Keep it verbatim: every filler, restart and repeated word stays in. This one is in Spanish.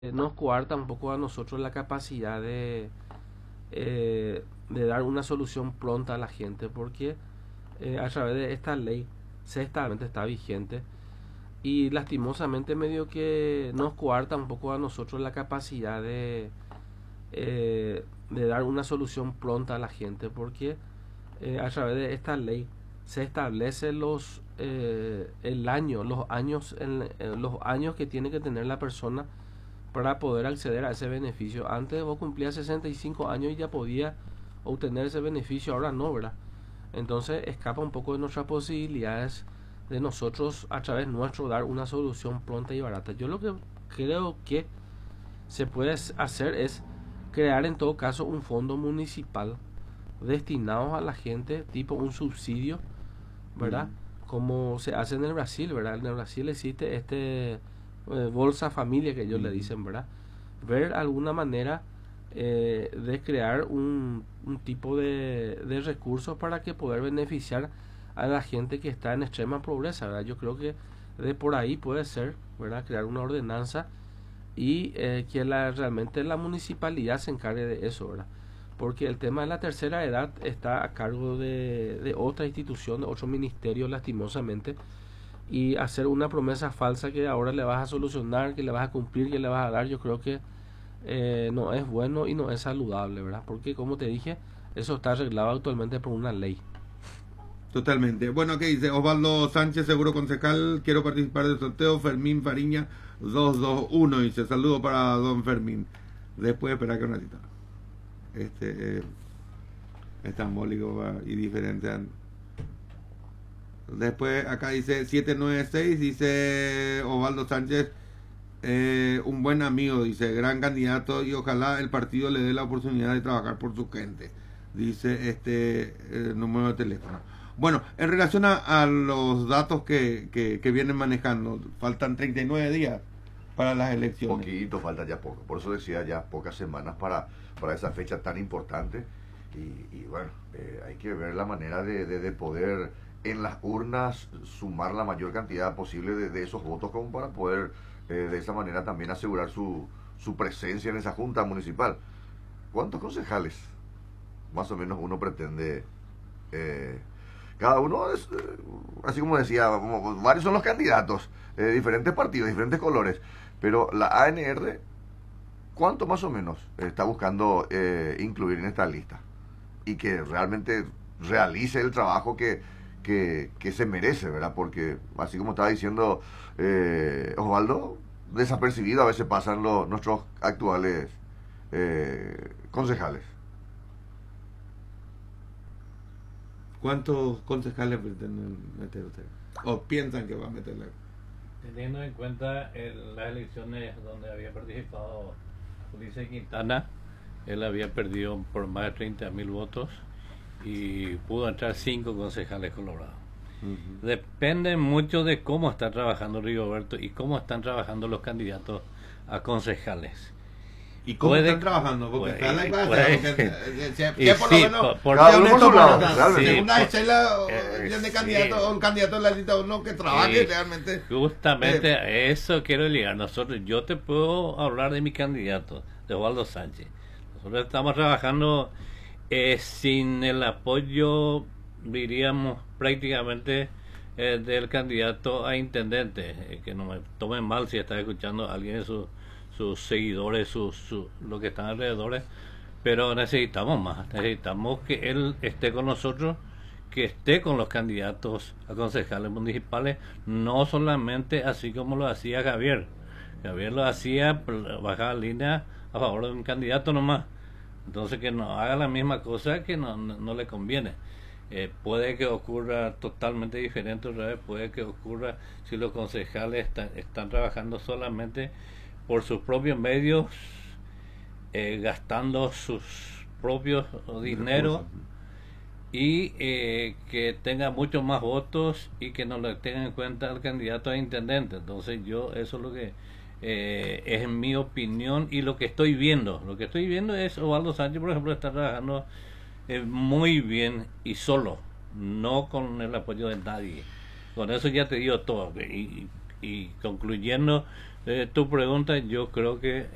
nos coarta un poco a nosotros la capacidad de, eh, de dar una solución pronta a la gente, porque eh, a través de esta ley se establece, está vigente, y lastimosamente medio que nos coarta un poco a nosotros la capacidad de, eh, de dar una solución pronta a la gente, porque eh, a través de esta ley se establece los eh, el año, los años, en- eh, los años que tiene que tener la persona para poder acceder a ese beneficio. Antes vos cumplías sesenta y cinco años y ya podías obtener ese beneficio, ahora no, ¿verdad? Entonces escapa un poco de nuestras posibilidades de nosotros a través nuestro dar una solución pronta y barata. Yo lo que creo que se puede hacer es crear en todo caso un fondo municipal destinado a la gente, tipo un subsidio, ¿verdad? Mm. Como se hace en el Brasil, ¿verdad? En el Brasil existe este eh, Bolsa Familia que ellos le Ujú. dicen, ¿verdad? Ver alguna manera eh, de crear un, un tipo de, de recursos para que poder beneficiar a la gente que está en extrema pobreza, ¿verdad? Yo creo que de por ahí puede ser, ¿verdad? Crear una ordenanza y eh, que la, realmente la municipalidad se encargue de eso, ¿verdad? Porque el tema de la tercera edad está a cargo de, de otra institución, de otro ministerio, lastimosamente, y hacer una promesa falsa que ahora le vas a solucionar, que le vas a cumplir, que le vas a dar, yo creo que eh, no es bueno y no es saludable, ¿verdad? Porque como te dije, eso está arreglado actualmente por una ley. Totalmente. Bueno, ¿qué dice? Osvaldo Sánchez, seguro concejal. Quiero participar del sorteo. Fermín Fariña, dos dos uno. Dice, saludo para don Fermín. Después, espera que un ratito. Este eh, es tan mólico va, y diferente. Después, acá dice siete nueve seis. Dice Osvaldo Sánchez, eh, un buen amigo. Dice, gran candidato y ojalá el partido le dé la oportunidad de trabajar por su gente. Dice este eh, número de teléfono. Bueno, en relación a, a los datos que, que, que vienen manejando, faltan treinta y nueve días para las elecciones. Poquito, falta ya poco. Por eso decía ya pocas semanas para, para esa fecha tan importante. Y, y bueno, eh, hay que ver la manera de, de, de poder en las urnas sumar la mayor cantidad posible de, de esos votos como para poder eh, de esa manera también asegurar su, su presencia en esa junta municipal. ¿Cuántos concejales más o menos uno pretende? Eh, cada uno es, eh, así como decía, como, varios son los candidatos, eh, diferentes partidos, diferentes colores, pero la A N R, ¿cuánto más o menos está buscando eh, incluir en esta lista? Y que realmente realice el trabajo que, que, que se merece, ¿verdad? Porque, así como estaba diciendo eh, Osvaldo, desapercibido a veces pasan los, nuestros actuales eh, concejales. ¿Cuántos concejales pretenden meter ustedes? ¿O piensan que va a meterle? Teniendo en cuenta el, las elecciones donde había participado Ulises Quintana, él había perdido por más de treinta mil votos y pudo entrar cinco concejales colorados. Uh-huh. Depende mucho de cómo está trabajando Rigoberto y cómo están trabajando los candidatos a concejales. ¿Y cómo puede, están trabajando? Porque puede, está la puede, clase. Y por sí, lo menos, por, cada uno por su lado, realmente. Una por, escena eh, de sí. candidato, un candidato en la lista uno que trabaje eh, realmente. Justamente eh, a eso quiero llegar. Nosotros, yo te puedo hablar de mi candidato, de Osvaldo Sánchez. Nosotros estamos trabajando eh, sin el apoyo, diríamos, prácticamente eh, del candidato a intendente. Eh, que no me tomen mal si está escuchando a alguien de sus sus seguidores, sus, sus, los que están alrededor, pero necesitamos más, necesitamos que él esté con nosotros, que esté con los candidatos a concejales municipales, no solamente así como lo hacía Javier. Javier lo hacía, bajaba línea a favor de un candidato nomás, entonces que no haga la misma cosa que no, no, no le conviene. Eh, puede que ocurra totalmente diferente otra vez, puede que ocurra si los concejales está, están trabajando solamente por sus propios medios, eh, gastando sus propios dinero y eh, que tenga muchos más votos y que no le tengan en cuenta al candidato a intendente. Entonces yo, eso es lo que eh, es en mi opinión y lo que estoy viendo. Lo que estoy viendo es Osvaldo Sánchez, por ejemplo, está trabajando eh, muy bien y solo, no con el apoyo de nadie. Con eso ya te digo todo. Y, y concluyendo Eh, tu pregunta, yo creo que